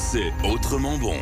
c'est autrement bon.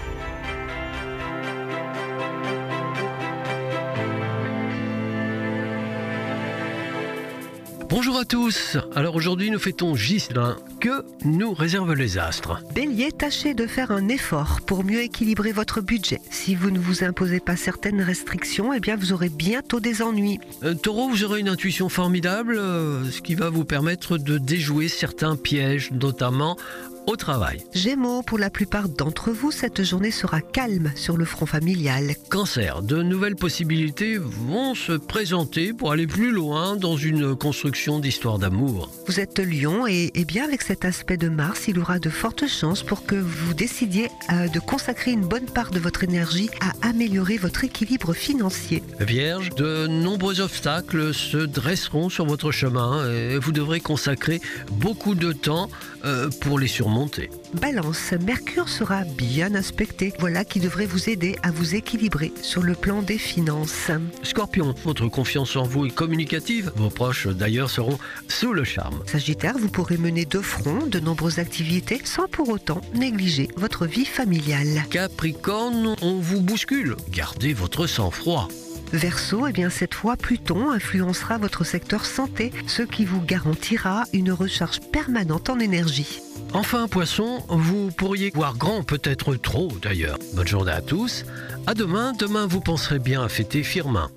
Bonjour à tous. Alors aujourd'hui nous fêtons Ghislain. Que nous réservent les astres? Bélier, tâchez de faire un effort pour mieux équilibrer votre budget. Si vous ne vous imposez pas certaines restrictions, eh bien vous aurez bientôt des ennuis. Taureau, vous aurez une intuition formidable, ce qui va vous permettre de déjouer certains pièges, notamment au travail. Gémeaux, pour la plupart d'entre vous, cette journée sera calme sur le front familial. Cancer, de nouvelles possibilités vont se présenter pour aller plus loin dans une construction d'histoire d'amour. Vous êtes Lion et bien avec cet aspect de Mars, il y aura de fortes chances pour que vous décidiez de consacrer une bonne part de votre énergie à améliorer votre équilibre financier. Vierge, de nombreux obstacles se dresseront sur votre chemin et vous devrez consacrer beaucoup de temps pour les surmonter. Balance, Mercure sera bien aspecté. Voilà qui devrait vous aider à vous équilibrer sur le plan des finances. Scorpion, votre confiance en vous est communicative. Vos proches d'ailleurs seront sous le charme. Sagittaire, vous pourrez mener de front de nombreuses activités sans pour autant négliger votre vie familiale. Capricorne, on vous bouscule. Gardez votre sang-froid. Verseau, eh bien cette fois Pluton influencera votre secteur santé, ce qui vous garantira une recharge permanente en énergie. Enfin, Poisson, vous pourriez voir grand, peut-être trop d'ailleurs. Bonne journée à tous. À demain. Demain, vous penserez bien à fêter Firmin.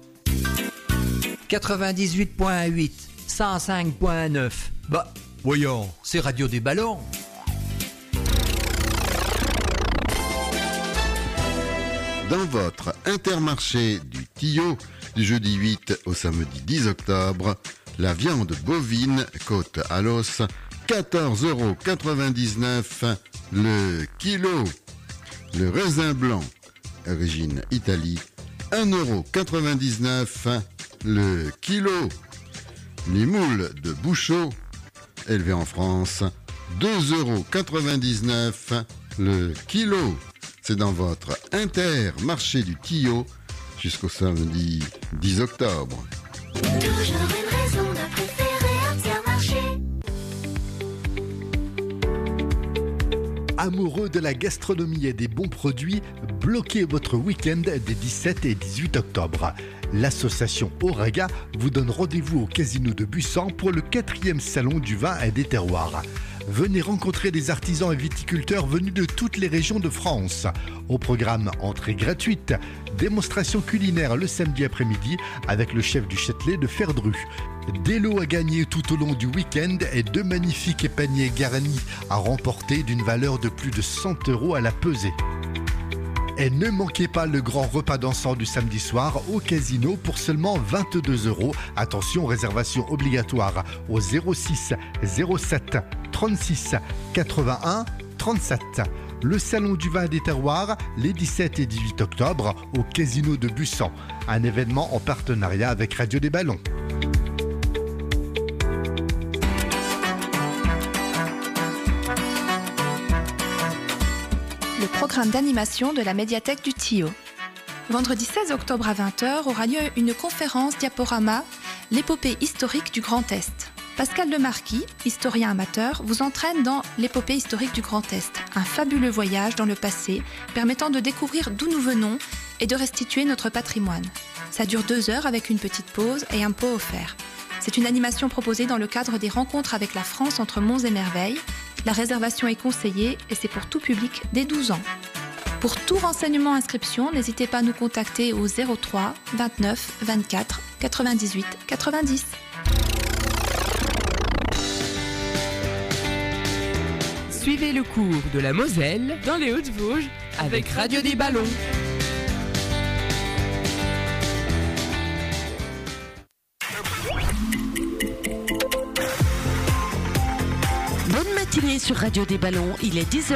98.8, 105.9. Bah, voyons, c'est Radio des Ballons. Dans votre Intermarché du Tillot, du jeudi 8 au samedi 10 octobre, la viande bovine côte à l'os, 14,99 € le kilo. Le raisin blanc, origine Italie, 1,99 € le kilo. Les moules de Bouchot, élevés en France, 2,99 € le kilo. C'est dans votre Intermarché du Tillot jusqu'au samedi 10 octobre. Toujours une raison de préférer Intermarché. Amoureux de la gastronomie et des bons produits, bloquez votre week-end des 17 et 18 octobre. L'association Auraga vous donne rendez-vous au Casino de Bussan pour le 4e salon du vin et des terroirs. Venez rencontrer des artisans et viticulteurs venus de toutes les régions de France. Au programme entrée gratuite, démonstration culinaire le samedi après-midi avec le chef du Châtelet de Ferdru. Des lots à gagner tout au long du week-end et 2 magnifiques paniers garnis à remporter d'une valeur de plus de 100 € à la pesée. Et ne manquez pas le grand repas dansant du samedi soir au casino pour seulement 22 €. Attention, réservation obligatoire au 06 07 36 81 37. Le salon du vin et des terroirs, les 17 et 18 octobre au Casino de Bussan. Un événement en partenariat avec Radio des Ballons. Le programme d'animation de la médiathèque du Tillot. Vendredi 16 octobre à 20h aura lieu une conférence diaporama « L'épopée historique du Grand Est ». Pascal Lemarquis, historien amateur, vous entraîne dans l'épopée historique du Grand Est, un fabuleux voyage dans le passé permettant de découvrir d'où nous venons et de restituer notre patrimoine. Ça dure 2 heures avec une petite pause et un pot offert. C'est une animation proposée dans le cadre des rencontres avec la France entre monts et merveilles. La réservation est conseillée et c'est pour tout public dès 12 ans. Pour tout renseignement inscription, n'hésitez pas à nous contacter au 03 29 24 98 90. Suivez le cours de la Moselle dans les Hautes-Vosges avec Radio des Ballons. Bonne matinée sur Radio des Ballons, il est 10h.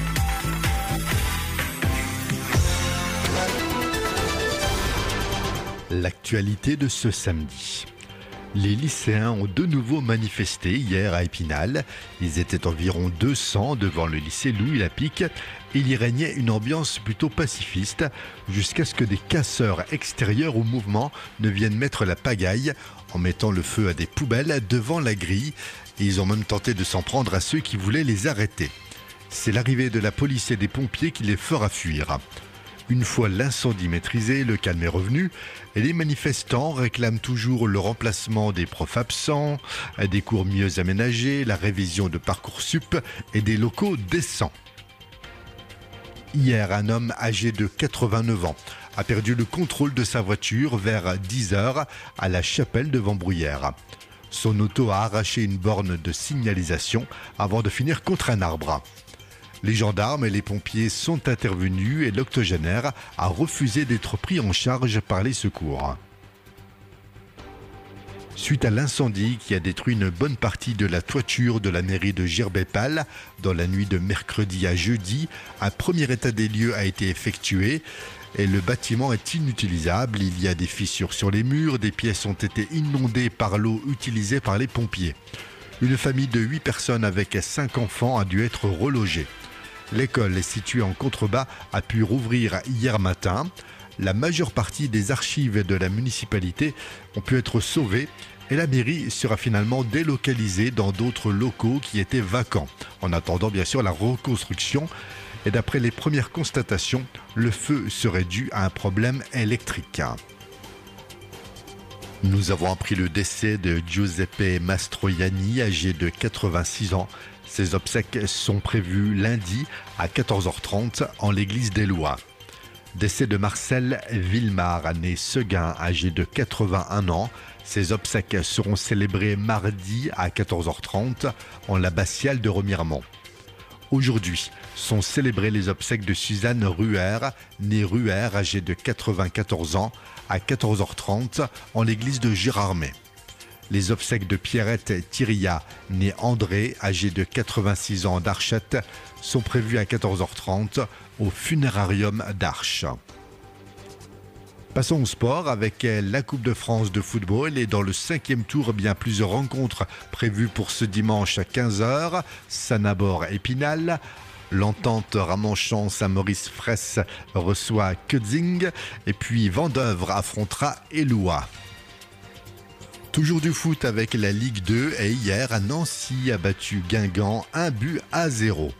L'actualité de ce samedi. Les lycéens ont de nouveau manifesté hier à Épinal. Ils étaient environ 200 devant le lycée Louis Lapic. Il y régnait une ambiance plutôt pacifiste jusqu'à ce que des casseurs extérieurs au mouvement ne viennent mettre la pagaille en mettant le feu à des poubelles devant la grille. Et ils ont même tenté de s'en prendre à ceux qui voulaient les arrêter. C'est l'arrivée de la police et des pompiers qui les fera fuir. Une fois l'incendie maîtrisé, le calme est revenu et les manifestants réclament toujours le remplacement des profs absents, des cours mieux aménagés, la révision de Parcoursup et des locaux décents. Hier, un homme âgé de 89 ans a perdu le contrôle de sa voiture vers 10h à la chapelle de Vambruyères. Son auto a arraché une borne de signalisation avant de finir contre un arbre. Les gendarmes et les pompiers sont intervenus et l'octogénaire a refusé d'être pris en charge par les secours. Suite à l'incendie qui a détruit une bonne partie de la toiture de la mairie de Girbépal dans la nuit de mercredi à jeudi, un premier état des lieux a été effectué et le bâtiment est inutilisable. Il y a des fissures sur les murs, des pièces ont été inondées par l'eau utilisée par les pompiers. Une famille de 8 personnes avec 5 enfants a dû être relogée. L'école est située en contrebas, a pu rouvrir hier matin. La majeure partie des archives de la municipalité ont pu être sauvées et la mairie sera finalement délocalisée dans d'autres locaux qui étaient vacants, en attendant bien sûr la reconstruction. Et d'après les premières constatations, le feu serait dû à un problème électrique. Nous avons appris le décès de Giuseppe Mastroianni, âgé de 86 ans. Ses obsèques sont prévues lundi à 14h30 en l'église des Lois. Décès de Marcel Villemar, né Seguin, âgé de 81 ans. Ses obsèques seront célébrées mardi à 14h30 en l'abbatiale de Remiremont. Aujourd'hui sont célébrées les obsèques de Suzanne Ruher, née Ruher, âgée de 94 ans, à 14h30 en l'église de Gérardmer. Les obsèques de Pierrette Thiriat, née André, âgée de 86 ans d'Archette, sont prévues à 14h30 au funérarium d'Arches. Passons au sport avec la Coupe de France de football et dans le 5e tour, bien plusieurs rencontres prévues pour ce dimanche à 15h. Sanabord-Épinal, l'entente Ramonchamp-Saint-Maurice-Fraisse reçoit Kötzing et puis Vendeuvre affrontera Éloie. Toujours du foot avec la Ligue 2 et hier, Nancy a battu Guingamp 1-0.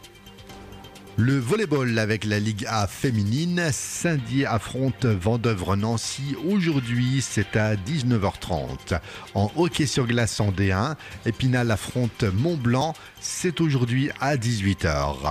Le volleyball avec la Ligue A féminine, Saint-Dié affronte Vendeuvre-Nancy. Aujourd'hui, c'est à 19h30. En hockey sur glace en D1, Épinal affronte Mont-Blanc. C'est aujourd'hui à 18h.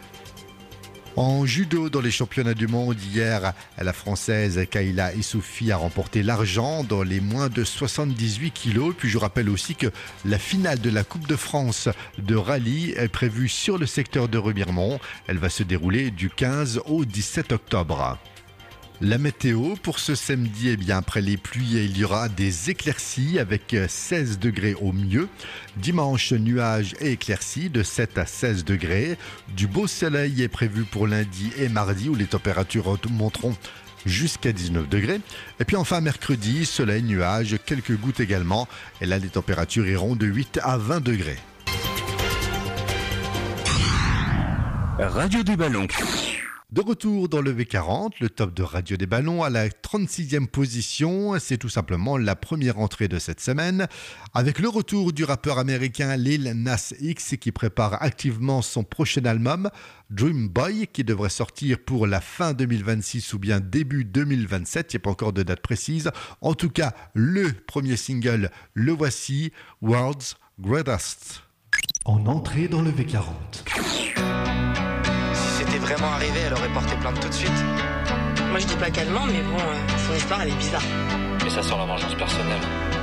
En judo, dans les championnats du monde, hier, la Française Kayla Issoufi a remporté l'argent dans les moins de 78 kilos. Puis je rappelle aussi que la finale de la Coupe de France de rallye est prévue sur le secteur de Remiremont. Elle va se dérouler du 15 au 17 octobre. La météo pour ce samedi, après les pluies, il y aura des éclaircies avec 16 degrés au mieux. Dimanche, nuages et éclaircies de 7 à 16 degrés. Du beau soleil est prévu pour lundi et mardi où les températures monteront jusqu'à 19 degrés. Et puis enfin mercredi, soleil, nuages, quelques gouttes également. Et là, les températures iront de 8 à 20 degrés. Radio des Ballons. De retour dans le V40, le top de Radio des Ballons à la 36e position. C'est tout simplement la première entrée de cette semaine avec le retour du rappeur américain Lil Nas X qui prépare activement son prochain album Dream Boy qui devrait sortir pour la fin 2026 ou bien début 2027. Il n'y a pas encore de date précise. En tout cas, le premier single, le voici, World's Greatest. En entrée dans le V40. Vraiment arrivé, elle aurait porté plainte tout de suite. Moi je dis pas qu'elle ment, mais bon, son histoire elle est bizarre. Mais ça sent la vengeance personnelle.